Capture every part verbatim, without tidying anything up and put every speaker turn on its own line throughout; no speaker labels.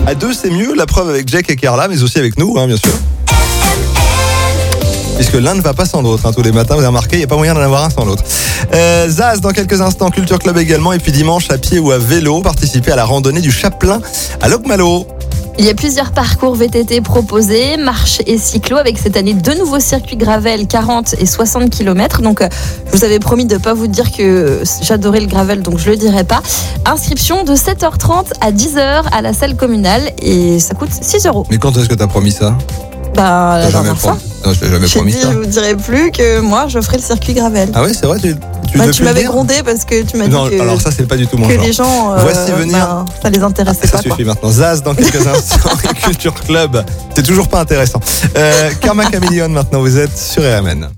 À deux, c'est mieux. La preuve avec Jack et Carla, mais aussi avec nous, hein, bien sûr. Puisque l'un ne va pas sans l'autre, hein, tous les matins, vous avez remarqué, il n'y a pas moyen d'en avoir un sans l'autre. Euh, Zaz, dans quelques instants, Culture Club également, et puis dimanche, à pied ou à vélo, participez à la randonnée du Chaplin à Locmalo.
Il y a plusieurs parcours V T T proposés, marche et cyclo, avec cette année deux nouveaux circuits gravel, quarante et soixante kilomètres. Donc, euh, je vous avais promis de ne pas vous dire que j'adorais le gravel, donc je ne le dirai pas. Inscription de sept heures trente à dix heures à la salle communale, et ça coûte six euros.
Mais quand est-ce que tu as promis ça?
Bah, la dernière fois.
Non, je t'ai jamais
J'ai
promis
dit,
ça.
je vous dirai plus que moi, je ferai le circuit gravel.
Ah ouais, c'est vrai, tu, tu,
Bah,
veux
tu
plus le
m'avais
dire
grondé parce que tu m'as
Non,
dit que,
alors ça, c'est pas du tout mon
que
genre.
les gens, euh,
Voici venir.
bah, ça les intéressait
Ça
pas.
suffit
Quoi.
maintenant. Zaz dans quelques instants. Culture Club. C'est toujours pas intéressant. Euh, Karma Chameleon maintenant, vous êtes sur R M N.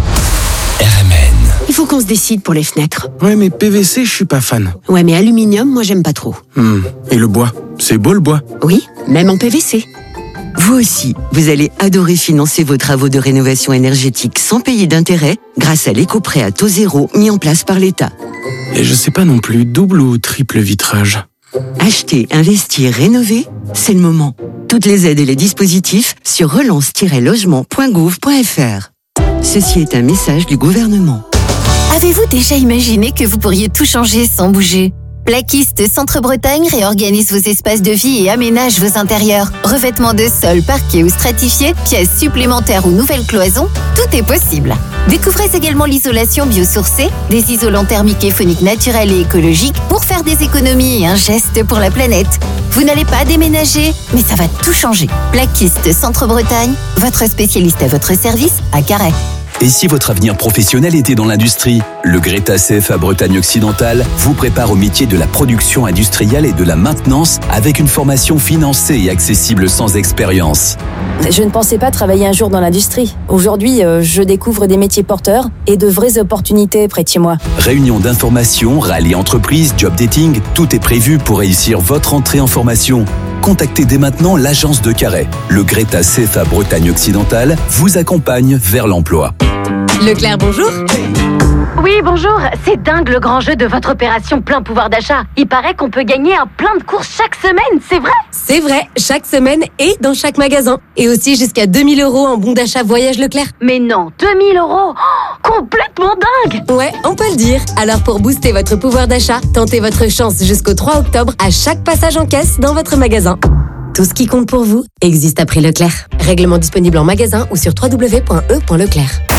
R M N.
Il faut qu'on se décide pour les fenêtres.
Ouais, mais P V C, je suis pas fan.
Ouais, mais aluminium, moi j'aime pas trop.
Hmm. Et le bois? C'est beau le bois?
Oui, même en P V C.
Vous aussi, vous allez adorer financer vos travaux de rénovation énergétique sans payer d'intérêt grâce à l'éco-prêt à taux zéro mis en place par l'État.
Et je sais pas non plus, double ou triple vitrage?
Acheter, investir, rénover, c'est le moment. Toutes les aides et les dispositifs sur relance tiret logement point gouv point f r. Ceci est un message du gouvernement.
Avez-vous déjà imaginé que vous pourriez tout changer sans bouger ? Plaquiste Centre-Bretagne réorganise vos espaces de vie et aménage vos intérieurs. Revêtement de sol, parquet ou stratifié, pièces supplémentaires ou nouvelles cloisons, tout est possible. Découvrez également l'isolation biosourcée, des isolants thermiques et phoniques naturels et écologiques pour faire des économies et un geste pour la planète. Vous n'allez pas déménager, mais ça va tout changer. Plaquiste Centre-Bretagne, votre spécialiste à votre service à Carhaix.
Et si votre avenir professionnel était dans l'industrie? Le Greta C F A Bretagne Occidentale vous prépare au métier de la production industrielle et de la maintenance avec une formation financée et accessible sans expérience.
Je ne pensais pas travailler un jour dans l'industrie. Aujourd'hui, euh, je découvre des métiers porteurs et de vraies opportunités près de chez moi.
Réunion d'information, rallye entreprise, job dating, tout est prévu pour réussir votre entrée en formation. Contactez dès maintenant l'agence de Carhaix. Le Greta C F A Bretagne Occidentale vous accompagne vers l'emploi.
Leclerc, bonjour.
Oui, bonjour. C'est dingue le grand jeu de votre opération plein pouvoir d'achat. Il paraît qu'on peut gagner un plein de courses chaque semaine, c'est vrai?
C'est vrai, chaque semaine et dans chaque magasin. Et aussi jusqu'à deux mille euros en bon d'achat voyage Leclerc.
Mais non, deux mille euros oh, complètement dingue.
Ouais, on peut le dire. Alors pour booster votre pouvoir d'achat, tentez votre chance jusqu'au trois octobre à chaque passage en caisse dans votre magasin. Tout ce qui compte pour vous existe à prix Leclerc. Règlement disponible en magasin ou sur w w w point e point leclerc.